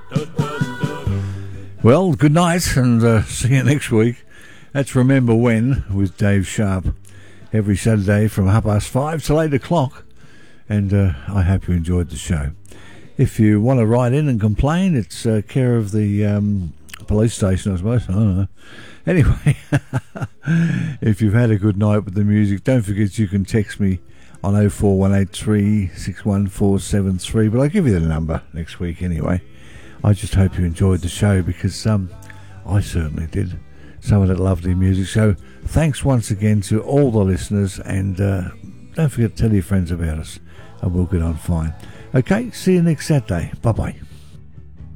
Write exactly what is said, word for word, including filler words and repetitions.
Well, good night and uh, see you next week. That's Remember When with Dave Sharp every Saturday from half past five till eight o'clock. And uh, I hope you enjoyed the show. If you want to write in and complain, it's uh, care of the um, police station, I suppose. I don't know. Anyway, if you've had a good night with the music, don't forget you can text me on oh four one eight three, six one four seven three. But I'll give you the number next week anyway. I just hope you enjoyed the show because um, I certainly did. Some of that lovely music. So thanks once again to all the listeners, and uh, don't forget to tell your friends about us, and we'll get on fine. Okay, see you next Saturday. Bye bye.